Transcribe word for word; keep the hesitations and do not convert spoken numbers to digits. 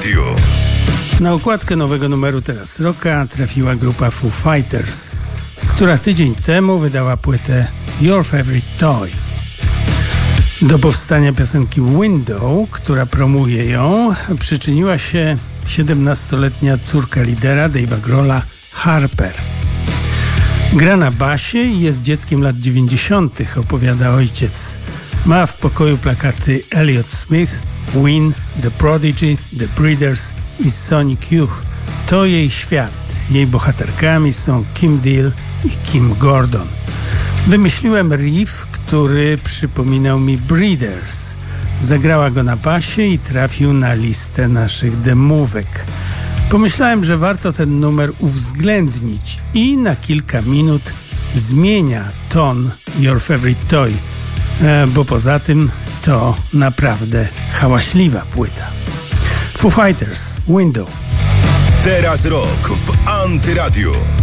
Antyradiu. Na okładkę nowego numeru Teraz Rocka trafiła grupa Foo Fighters, która tydzień temu wydała płytę Your Favorite Toy. Do powstania piosenki Window, która promuje ją, przyczyniła się siedemnastoletnia córka lidera Dave'a Grohla, Harper. Gra na basie i jest dzieckiem lat dziewięćdziesiątych, opowiada ojciec. Ma w pokoju plakaty Elliott Smith, Win, The Prodigy, The Breeders i Sonic Youth. To jej świat. Jej bohaterkami są Kim Deal i Kim Gordon. Wymyśliłem riff, który przypominał mi Breeders. Zagrała go na basie i trafił na listę naszych demówek. Pomyślałem, że warto ten numer uwzględnić i na kilka minut zmienia ton Your Favorite Toy, bo poza tym to naprawdę hałaśliwa płyta. Foo Fighters, Window. Teraz Rock w Antyradiu.